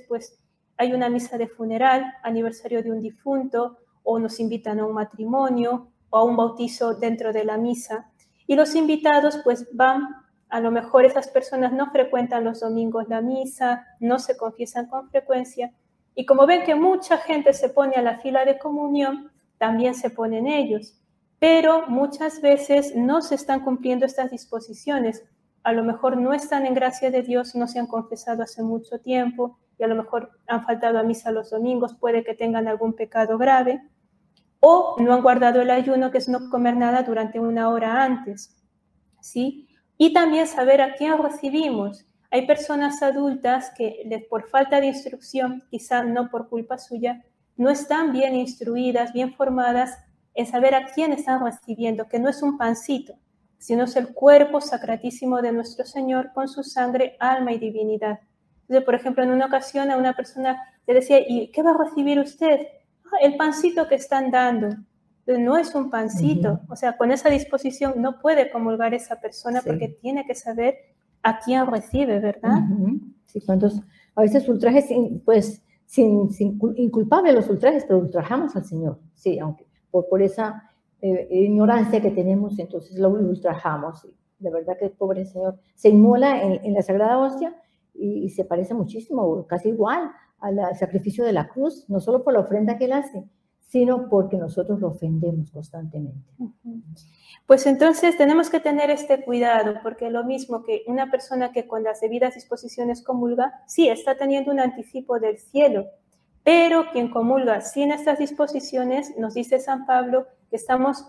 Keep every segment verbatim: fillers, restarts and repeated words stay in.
pues hay una misa de funeral, aniversario de un difunto, o nos invitan a un matrimonio o a un bautizo dentro de la misa. Y los invitados pues van, a lo mejor esas personas no frecuentan los domingos la misa, no se confiesan con frecuencia, y como ven que mucha gente se pone a la fila de comunión, también se ponen ellos. Pero muchas veces no se están cumpliendo estas disposiciones. A lo mejor no están en gracia de Dios, no se han confesado hace mucho tiempo, y a lo mejor han faltado a misa los domingos, puede que tengan algún pecado grave, o no han guardado el ayuno, que es no comer nada durante una hora antes, ¿sí? Y también saber a quién recibimos. Hay personas adultas que por falta de instrucción, quizá no por culpa suya, no están bien instruidas, bien formadas en saber a quién están recibiendo, que no es un pancito, sino es el cuerpo sacratísimo de nuestro Señor con su sangre, alma y divinidad. Entonces, por ejemplo, en una ocasión a una persona le decía, ¿y qué va a recibir usted? Ah, el pancito que están dando. Entonces, no es un pancito. Uh-huh. O sea, con esa disposición no puede comulgar esa persona, sí, porque tiene que saber a quién recibe, ¿verdad? Uh-huh. Sí, cuántos, a veces ultrajes, pues, sin, sin inculpable los ultrajes, pero ultrajamos al Señor, sí, aunque por, por esa eh, ignorancia que tenemos, entonces lo ultrajamos. Sí. De verdad que el pobre Señor se inmola en, en la Sagrada Hostia y, y se parece muchísimo, casi igual al sacrificio de la cruz, no solo por la ofrenda que él hace, sino porque nosotros lo ofendemos constantemente. Uh-huh. Pues entonces tenemos que tener este cuidado, porque lo mismo que una persona que con las debidas disposiciones comulga, sí, está teniendo un anticipo del cielo, pero quien comulga sin estas disposiciones, nos dice San Pablo, que estamos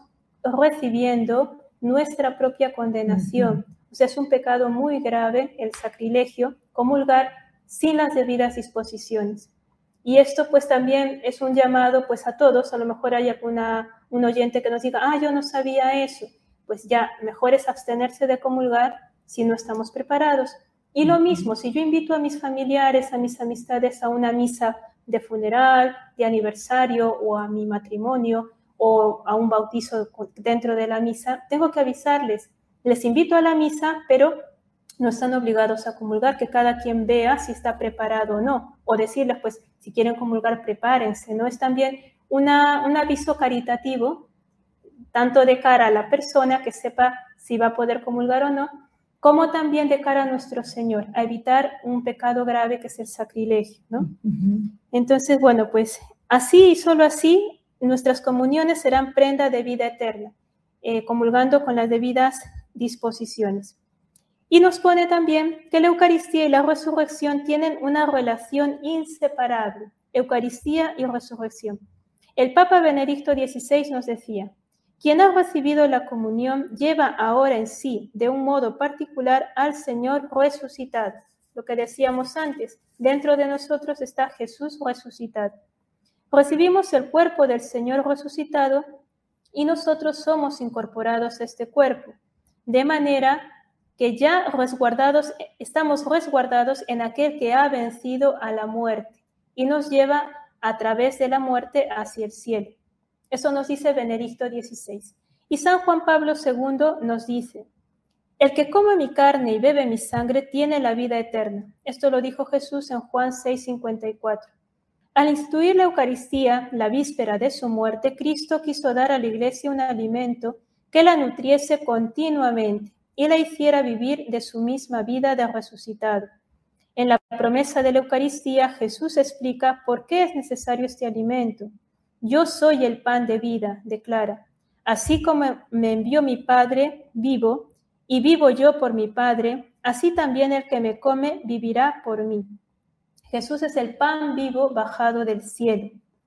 recibiendo nuestra propia condenación. Uh-huh. O sea, es un pecado muy grave el sacrilegio, comulgar sin las debidas disposiciones. Y esto pues también es un llamado pues a todos, a lo mejor hay alguna, un oyente que nos diga, ah, yo no sabía eso, pues ya mejor es abstenerse de comulgar si no estamos preparados. Y lo mismo, si yo invito a mis familiares, a mis amistades a una misa de funeral, de aniversario o a mi matrimonio o a un bautizo dentro de la misa, tengo que avisarles, les invito a la misa, pero no están obligados a comulgar, que cada quien vea si está preparado o no, o decirles, pues, si quieren comulgar, prepárense, ¿no? Es también una, un aviso caritativo, tanto de cara a la persona que sepa si va a poder comulgar o no, como también de cara a nuestro Señor, a evitar un pecado grave que es el sacrilegio, ¿no? Uh-huh. Entonces, bueno, pues, así y solo así, nuestras comuniones serán prenda de vida eterna, eh, comulgando con las debidas disposiciones. Y nos pone también que la Eucaristía y la resurrección tienen una relación inseparable, Eucaristía y resurrección. El Papa Benedicto dieciséis nos decía, quien ha recibido la comunión lleva ahora en sí, de un modo particular, al Señor resucitado. Lo que decíamos antes, dentro de nosotros está Jesús resucitado. Recibimos el cuerpo del Señor resucitado y nosotros somos incorporados a este cuerpo, de manera que ya resguardados, estamos resguardados en aquel que ha vencido a la muerte y nos lleva a través de la muerte hacia el cielo. Eso nos dice Benedicto dieciséis. Y San Juan Pablo segundo nos dice, el que come mi carne y bebe mi sangre tiene la vida eterna. Esto lo dijo Jesús en Juan seis cincuenta y cuatro. Al instituir la Eucaristía, la víspera de su muerte, Cristo quiso dar a la Iglesia un alimento que la nutriese continuamente y la hiciera vivir de su misma vida de resucitado. En la promesa de la Eucaristía, Jesús explica por qué es necesario este alimento. Yo soy el pan de vida, declara. Así como me envió mi Padre vivo, y vivo yo por mi Padre, así también el que me come vivirá por mí. Jesús es el pan vivo bajado del cielo.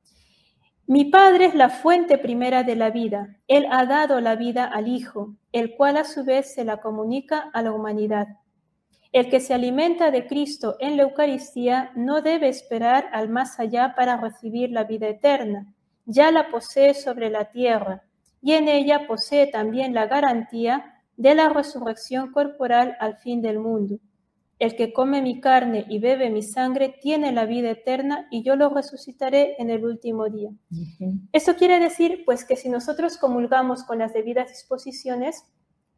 Mi Padre es la fuente primera de la vida. Él ha dado la vida al Hijo, el cual a su vez se la comunica a la humanidad. El que se alimenta de Cristo en la Eucaristía no debe esperar al más allá para recibir la vida eterna. Ya la posee sobre la tierra y en ella posee también la garantía de la resurrección corporal al fin del mundo. El que come mi carne y bebe mi sangre tiene la vida eterna y yo lo resucitaré en el último día. Uh-huh. Esto quiere decir, pues, que si nosotros comulgamos con las debidas disposiciones,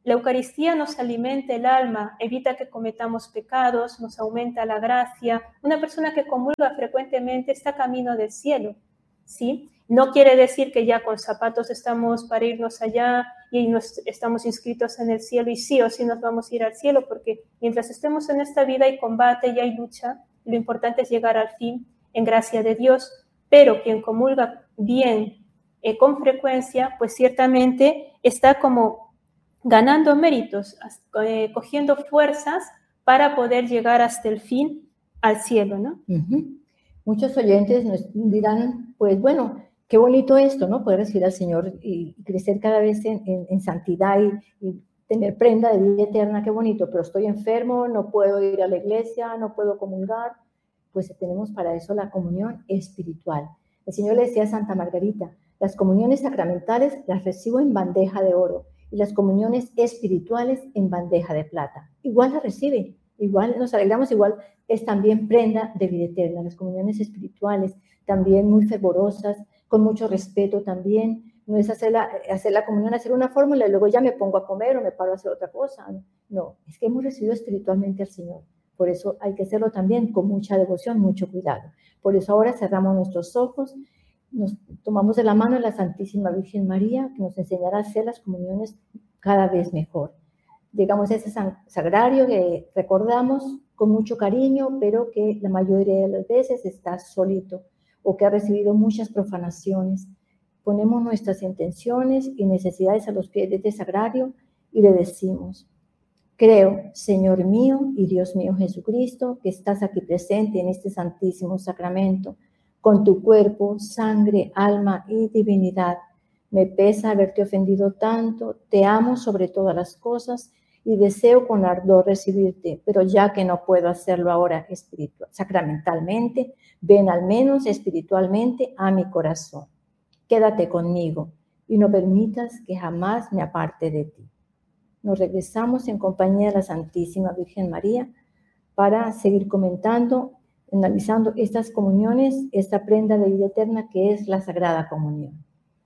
La Eucaristía nos alimenta el alma, evita que cometamos pecados, nos aumenta la gracia. Una persona que comulga frecuentemente está camino del cielo, ¿sí? No quiere decir que ya con zapatos estamos para irnos allá y nos estamos inscritos en el cielo y sí o sí nos vamos a ir al cielo, porque mientras estemos en esta vida hay combate y hay lucha, lo importante es llegar al fin en gracia de Dios, pero quien comulga bien, eh, con frecuencia, pues ciertamente está como ganando méritos, eh, cogiendo fuerzas para poder llegar hasta el fin al cielo, ¿no? Uh-huh. Muchos oyentes nos dirán, pues bueno, qué bonito esto, ¿no? Poder recibir al Señor y crecer cada vez en, en, en santidad y, y tener prenda de vida eterna, qué bonito, pero estoy enfermo, no puedo ir a la iglesia, no puedo comulgar. Pues tenemos para eso la comunión espiritual. El Señor le decía a Santa Margarita, las comuniones sacramentales las recibo en bandeja de oro y las comuniones espirituales en bandeja de plata. Igual las recibe, igual nos alegramos, igual es también prenda de vida eterna. Las comuniones espirituales también muy fervorosas, con mucho respeto también. No es hacer la, hacer la comunión, hacer una fórmula y luego ya me pongo a comer o me paro a hacer otra cosa. No, es que hemos recibido espiritualmente al Señor. Por eso hay que hacerlo también con mucha devoción, mucho cuidado. Por eso ahora cerramos nuestros ojos, nos tomamos de la mano de la Santísima Virgen María, que nos enseñará a hacer las comuniones cada vez mejor. Llegamos a ese sagrario que recordamos con mucho cariño, pero que la mayoría de las veces está solito o que ha recibido muchas profanaciones. Ponemos nuestras intenciones y necesidades a los pies de este sagrario y le decimos: creo, Señor mío y Dios mío Jesucristo, que estás aquí presente en este santísimo sacramento, con tu cuerpo, sangre, alma y divinidad. Me pesa haberte ofendido tanto, te amo sobre todas las cosas y deseo con ardor recibirte, pero ya que no puedo hacerlo ahora espiritual, sacramentalmente, ven al menos espiritualmente a mi corazón. Quédate conmigo y no permitas que jamás me aparte de ti. Nos regresamos en compañía de la Santísima Virgen María para seguir comentando, analizando estas comuniones, esta prenda de vida eterna que es la Sagrada Comunión.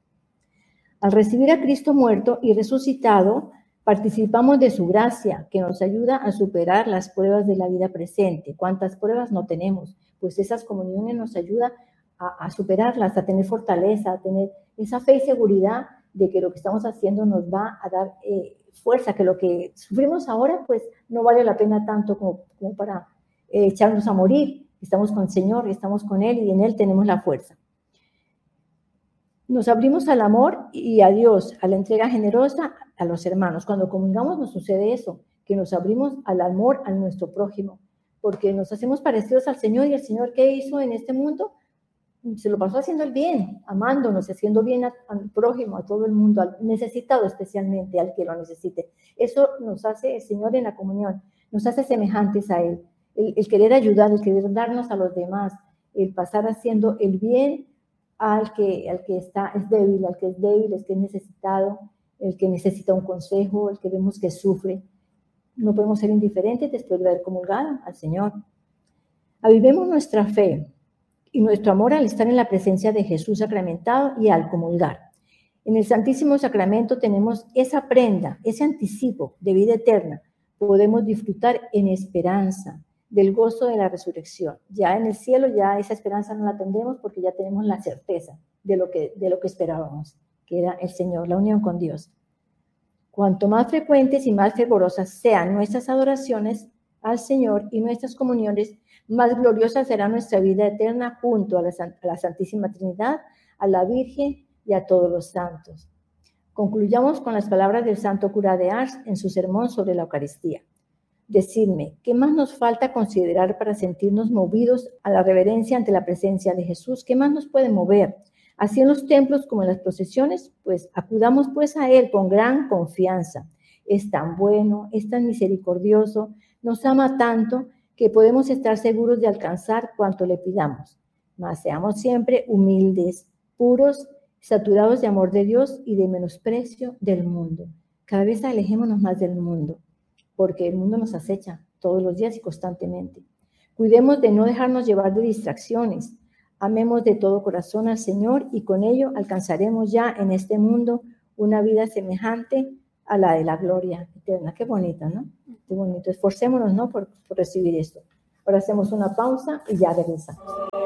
Al recibir a Cristo muerto y resucitado, participamos de su gracia que nos ayuda a superar las pruebas de la vida presente. ¿Cuántas pruebas no tenemos? Pues esas comuniones nos ayudan a, a superarlas, a tener fortaleza, a tener esa fe y seguridad de que lo que estamos haciendo nos va a dar eh, fuerza, que lo que sufrimos ahora pues no vale la pena tanto como, como para eh, echarnos a morir. Estamos con el Señor, estamos con Él y en Él tenemos la fuerza. Nos abrimos al amor y a Dios, a la entrega generosa a los hermanos. Cuando comulgamos nos sucede eso, que nos abrimos al amor a nuestro prójimo, porque nos hacemos parecidos al Señor y el Señor, ¿qué hizo en este mundo? Se lo pasó haciendo el bien, amándonos, haciendo bien al prójimo, a todo el mundo, al necesitado especialmente, al que lo necesite. Eso nos hace el Señor en la comunión, nos hace semejantes a Él. El, el querer ayudar, el querer darnos a los demás, el pasar haciendo el bien al que, al que está, es débil, al que es débil, el que es necesitado, el que necesita un consejo, el que vemos que sufre. No podemos ser indiferentes después de haber comulgado al Señor. Avivemos nuestra fe y nuestro amor al estar en la presencia de Jesús sacramentado y al comulgar. En el Santísimo Sacramento tenemos esa prenda, ese anticipo de vida eterna. Podemos disfrutar en esperanza del gozo de la resurrección. Ya en el cielo ya esa esperanza no la tendremos porque ya tenemos la certeza de lo que, de lo que esperábamos, que era el Señor, la unión con Dios. Cuanto más frecuentes y más fervorosas sean nuestras adoraciones al Señor y nuestras comuniones, más gloriosa será nuestra vida eterna junto a la, a la Santísima Trinidad, a la Virgen y a todos los santos. Concluyamos con las palabras del santo cura de Ars en su sermón sobre la Eucaristía. Decidme, ¿qué más nos falta considerar para sentirnos movidos a la reverencia ante la presencia de Jesús? ¿Qué más nos puede mover? Así en los templos como en las procesiones, pues acudamos pues a Él con gran confianza. Es tan bueno, es tan misericordioso, nos ama tanto que podemos estar seguros de alcanzar cuanto le pidamos. Mas seamos siempre humildes, puros, saturados de amor de Dios y de menosprecio del mundo. Cada vez alejémonos más del mundo, porque el mundo nos acecha todos los días y constantemente. Cuidemos de no dejarnos llevar de distracciones. Amemos de todo corazón al Señor y con ello alcanzaremos ya en este mundo una vida semejante a la de la gloria eterna. Qué bonito, ¿no? Qué bonito. Esforcémonos, ¿no? Por, por recibir esto. Ahora hacemos una pausa y ya regresamos.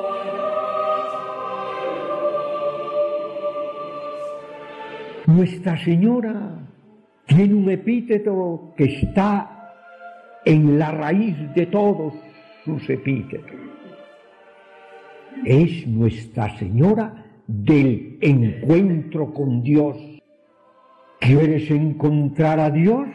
Nuestra Señora tiene un epíteto que está en la raíz de todos sus epítetos. Es Nuestra Señora del encuentro con Dios. ¿Quieres encontrar a Dios?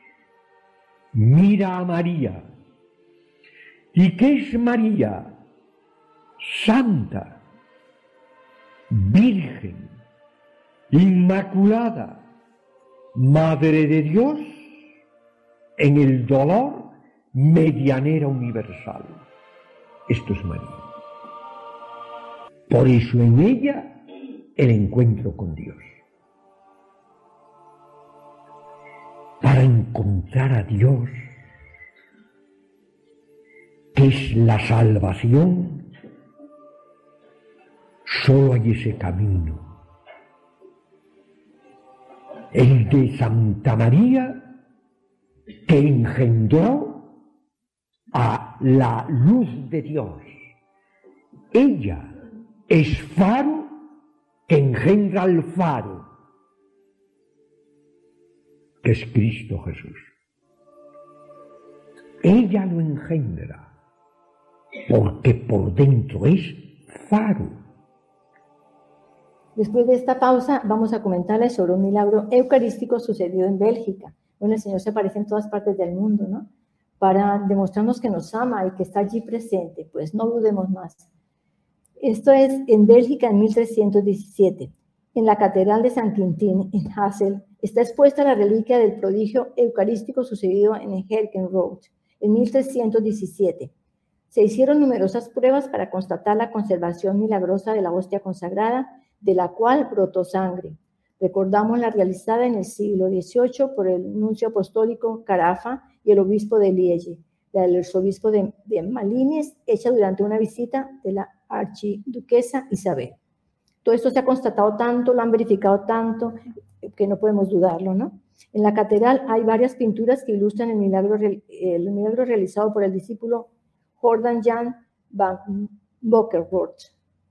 Mira a María. ¿Y qué es María? Santa, virgen, inmaculada, Madre de Dios, en el dolor, medianera universal. Esto es María. Por eso en ella el encuentro con Dios. Para encontrar a Dios, que es la salvación, solo hay ese camino. El de Santa María, que engendró a la luz de Dios. Ella es faro que engendra al faro, que es Cristo Jesús. Ella lo engendra, porque por dentro es faro. Después de esta pausa, vamos a comentarles sobre un milagro eucarístico sucedido en Bélgica. Bueno, el Señor se aparece en todas partes del mundo, ¿no? Para demostrarnos que nos ama y que está allí presente, pues no dudemos más. Esto es en Bélgica en mil trescientos diecisiete. En la Catedral de San Quintín, en Hasselt, está expuesta la reliquia del prodigio eucarístico sucedido en Herkenrode en mil trescientos diecisiete. Se hicieron numerosas pruebas para constatar la conservación milagrosa de la hostia consagrada, de la cual brotó sangre. Recordamos la realizada en el siglo dieciocho por el nuncio apostólico Carafa y el obispo de Liege, la del arzobispo de, de Malines, hecha durante una visita de la archiduquesa Isabel. Todo esto se ha constatado tanto, lo han verificado tanto, que no podemos dudarlo, ¿no? En la catedral hay varias pinturas que ilustran el milagro, el milagro realizado por el discípulo Jordan Jan van Bokerwoord.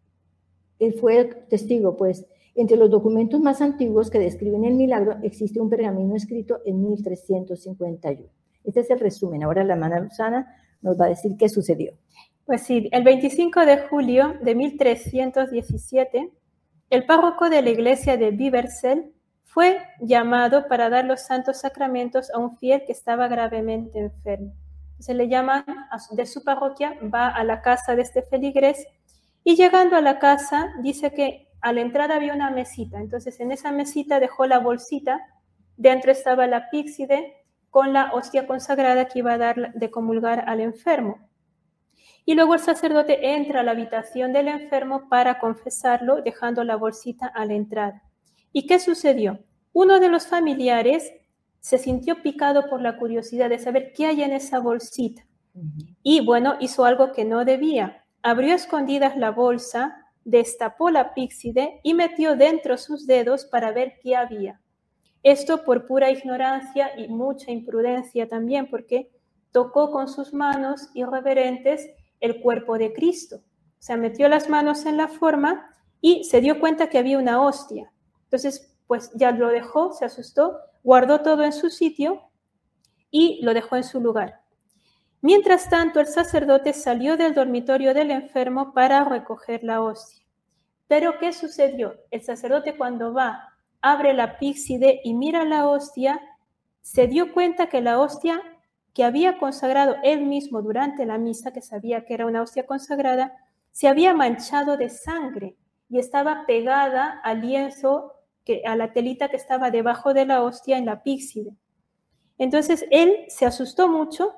Él fue testigo, pues. Entre los documentos más antiguos que describen el milagro existe un pergamino escrito en mil trescientos cincuenta y uno. Este es el resumen. Ahora la hermana Luzana nos va a decir qué sucedió. Pues sí, el veinticinco de julio de mil trescientos diecisiete, el párroco de la iglesia de Biversel fue llamado para dar los santos sacramentos a un fiel que estaba gravemente enfermo. Se le llaman de su parroquia, va a la casa de este feligrés y llegando a la casa dice que a la entrada había una mesita. Entonces en esa mesita dejó la bolsita, dentro estaba la píxide con la hostia consagrada que iba a dar de comulgar al enfermo. Y luego el sacerdote entra a la habitación del enfermo para confesarlo, dejando la bolsita a la entrada. ¿Y qué sucedió? Uno de los familiares se sintió picado por la curiosidad de saber qué hay en esa bolsita. Y bueno, hizo algo que no debía. Abrió a escondidas la bolsa, destapó la píxide y metió dentro sus dedos para ver qué había. Esto por pura ignorancia y mucha imprudencia también, porque tocó con sus manos irreverentes el cuerpo de Cristo. O sea, metió las manos en la forma y se dio cuenta que había una hostia. Entonces, pues ya lo dejó, se asustó, guardó todo en su sitio y lo dejó en su lugar. Mientras tanto, el sacerdote salió del dormitorio del enfermo para recoger la hostia. Pero, ¿qué sucedió? El sacerdote cuando va, abre la píxide y mira la hostia, se dio cuenta que la hostia que había consagrado él mismo durante la misa, que sabía que era una hostia consagrada, se había manchado de sangre y estaba pegada al lienzo, que, a la telita que estaba debajo de la hostia en la píxide. Entonces él se asustó mucho,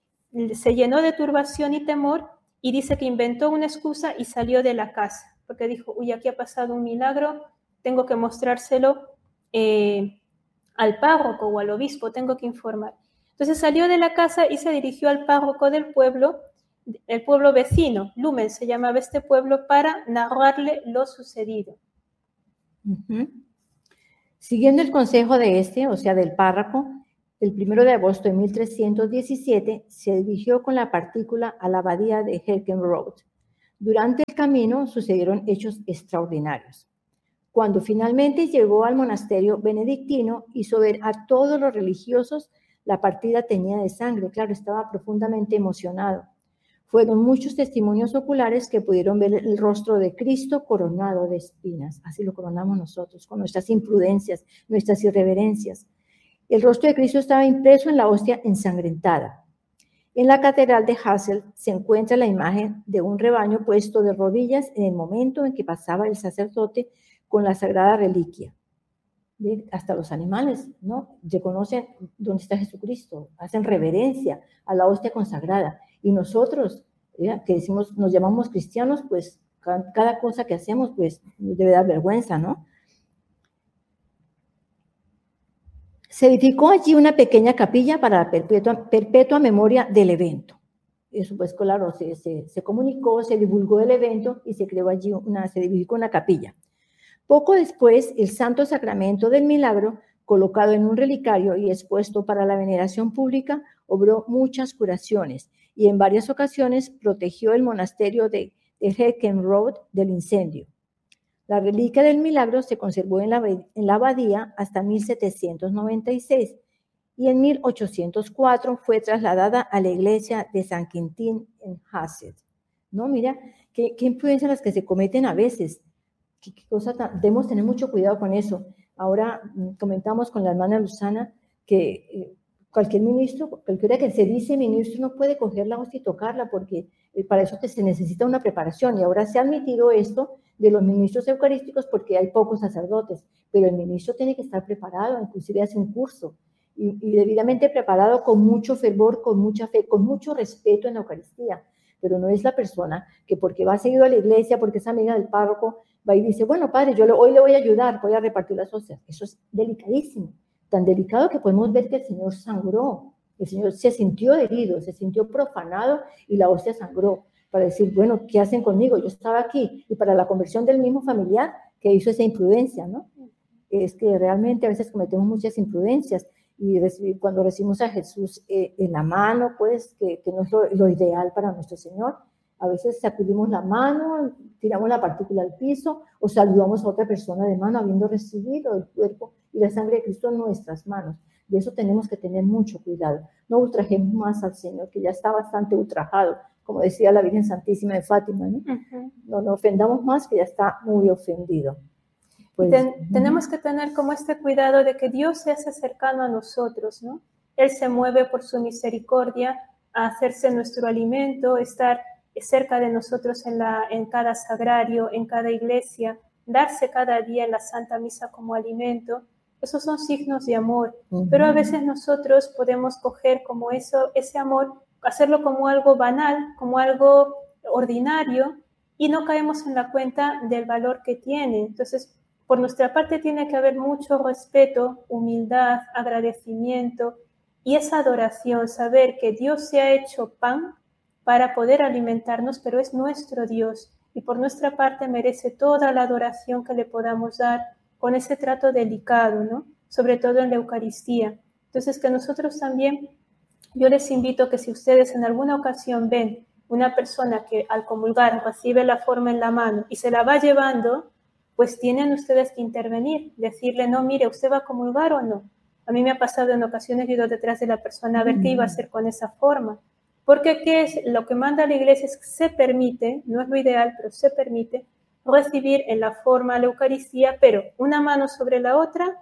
se llenó de turbación y temor y dice que inventó una excusa y salió de la casa, porque dijo, uy, aquí ha pasado un milagro, tengo que mostrárselo eh, al párroco o al obispo, tengo que informar. Entonces salió de la casa y se dirigió al párroco del pueblo, el pueblo vecino, Lumen se llamaba este pueblo, para narrarle lo sucedido. Uh-huh. Siguiendo el consejo de este, o sea, del párroco, el primero de agosto de mil trescientos diecisiete se dirigió con la partícula a la abadía de Herkenrode. Durante el camino sucedieron hechos extraordinarios. Cuando finalmente llegó al monasterio benedictino, hizo ver a todos los religiosos la partida teñida de sangre. Claro, estaba profundamente emocionado. Fueron muchos testimonios oculares que pudieron ver el rostro de Cristo coronado de espinas. Así lo coronamos nosotros, con nuestras imprudencias, nuestras irreverencias. El rostro de Cristo estaba impreso en la hostia ensangrentada. En la catedral de Hasselt se encuentra la imagen de un rebaño puesto de rodillas en el momento en que pasaba el sacerdote con la sagrada reliquia. Hasta los animales, ¿no? Reconocen dónde está Jesucristo, hacen reverencia a la hostia consagrada. Y nosotros, ¿ya? Que decimos, nos llamamos cristianos, pues cada cosa que hacemos, pues nos debe dar vergüenza, ¿no? Se edificó allí una pequeña capilla para la perpetua, perpetua memoria del evento. Eso, pues claro, se, se, se comunicó, se divulgó el evento y se creó allí una, se edificó una capilla. Poco después, el Santo Sacramento del Milagro, colocado en un relicario y expuesto para la veneración pública, obró muchas curaciones y en varias ocasiones protegió el monasterio de, de Herkenrode del incendio. La reliquia del milagro se conservó en la, en la abadía hasta mil setecientos noventa y seis y en mil ochocientos cuatro fue trasladada a la iglesia de San Quintín en Hasselt. No, mira, qué, qué imprudencias las que se cometen a veces. Qué, qué cosa tan, debemos tener mucho cuidado con eso. Ahora comentamos con la hermana Luzana que eh, cualquier ministro, cualquiera que se dice ministro no puede coger la hostia y tocarla porque eh, para eso se necesita una preparación y ahora se ha admitido esto de los ministros eucarísticos porque hay pocos sacerdotes, pero el ministro tiene que estar preparado, inclusive hace un curso y, y debidamente preparado con mucho fervor, con mucha fe, con mucho respeto en la Eucaristía, pero no es la persona que porque va seguido a la iglesia, porque es amiga del párroco, va y dice, bueno, padre, yo le, hoy le voy a ayudar, voy a repartir las hostias. Eso es delicadísimo, tan delicado que podemos ver que el Señor sangró, el Señor se sintió herido, se sintió profanado y la hostia sangró, para decir, bueno, ¿qué hacen conmigo? Yo estaba aquí, y para la conversión del mismo familiar que hizo esa imprudencia, ¿no? Es que realmente a veces cometemos muchas imprudencias, y recibir, cuando recibimos a Jesús eh, en la mano, pues, que, que no es lo, lo ideal para nuestro Señor, a veces sacudimos la mano, tiramos la partícula al piso, o saludamos a otra persona de mano, habiendo recibido el cuerpo y la sangre de Cristo en nuestras manos. De eso tenemos que tener mucho cuidado. No ultrajemos más al Señor, que ya está bastante ultrajado, como decía la Virgen Santísima de Fátima, ¿no? Uh-huh. No lo ofendamos más, que ya está muy ofendido. Pues, Ten, uh-huh. Tenemos que tener como este cuidado de que Dios se hace cercano a nosotros, ¿no? Él se mueve por su misericordia a hacerse nuestro alimento, estar cerca de nosotros en, la, en cada sagrario, en cada iglesia, darse cada día en la Santa Misa como alimento. Esos son signos de amor, uh-huh. Pero a veces nosotros podemos coger como eso, ese amor, hacerlo como algo banal, como algo ordinario, y no caemos en la cuenta del valor que tiene. Entonces, por nuestra parte tiene que haber mucho respeto, humildad, agradecimiento y esa adoración, saber que Dios se ha hecho pan para poder alimentarnos, pero es nuestro Dios, y por nuestra parte merece toda la adoración que le podamos dar con ese trato delicado, ¿no? Sobre todo en la Eucaristía. Entonces, que nosotros también, yo les invito que si ustedes en alguna ocasión ven una persona que al comulgar recibe la forma en la mano y se la va llevando, pues tienen ustedes que intervenir, decirle, no, mire, ¿usted va a comulgar o no? A mí me ha pasado en ocasiones, he ido detrás de la persona a ver mm. qué iba a hacer con esa forma. Porque ¿qué es? Lo que manda la iglesia es que se permite, no es lo ideal, pero se permite recibir en la forma la Eucaristía, pero una mano sobre la otra,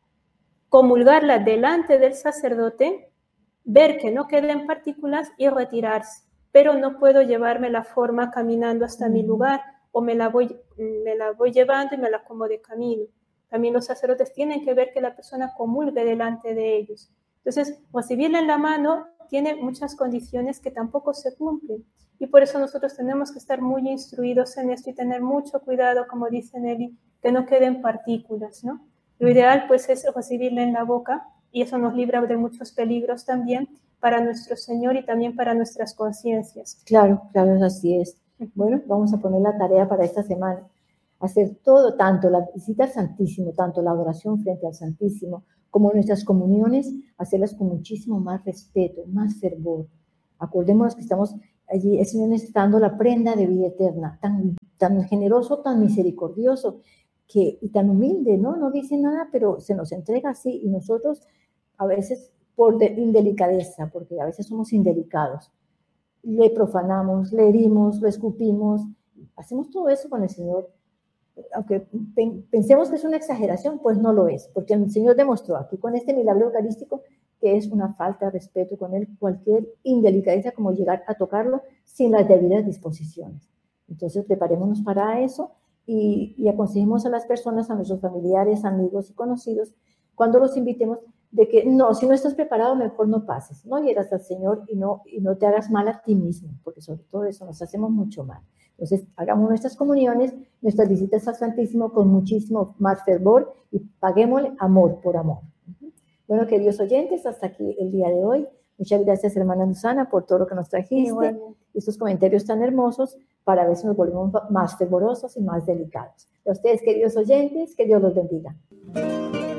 comulgarla delante del sacerdote, ver que no queden partículas y retirarse. Pero no puedo llevarme la forma caminando hasta mm. mi lugar, o me la, voy, me la voy llevando y me la como de camino. También los sacerdotes tienen que ver que la persona comulgue delante de ellos. Entonces, recibirla en la mano tiene muchas condiciones que tampoco se cumplen. Y por eso nosotros tenemos que estar muy instruidos en esto y tener mucho cuidado, como dice Nelly, que no queden partículas, ¿no? Lo ideal, pues, es recibirla en la boca, y eso nos libra de muchos peligros también para nuestro Señor y también para nuestras conciencias. Claro, claro, así es. Bueno, vamos a poner la tarea para esta semana. hacer todo, tanto la visita al Santísimo, tanto la oración frente al Santísimo, como nuestras comuniones, hacerlas con muchísimo más respeto, más fervor. Acordémonos que estamos allí, el Señor nos está dando la prenda de vida eterna, tan, tan generoso, tan misericordioso, que, y tan humilde, ¿no? No dice nada, pero se nos entrega así, y nosotros a veces por de, indelicadeza, porque a veces somos indelicados, le profanamos, le herimos, lo escupimos, hacemos todo eso con el Señor. Aunque pensemos que es una exageración, pues no lo es, porque el Señor demostró aquí con este milagro eucarístico que es una falta de respeto con Él, cualquier indelicadeza como llegar a tocarlo sin las debidas disposiciones. Entonces preparémonos para eso y, y aconsejemos a las personas, a nuestros familiares, amigos y conocidos, cuando los invitemos, de que no, si no estás preparado, mejor no pases, no hieras al Señor y no, y no te hagas mal a ti mismo, porque sobre todo eso nos hacemos mucho mal. Entonces, hagamos nuestras comuniones, nuestras visitas al Santísimo con muchísimo más fervor y paguémosle amor por amor. Bueno, queridos oyentes, hasta aquí el día de hoy. Muchas gracias, hermana Susana, por todo lo que nos trajiste bueno. y estos comentarios tan hermosos para ver si nos volvemos más fervorosos y más delicados. A ustedes, queridos oyentes, que Dios los bendiga.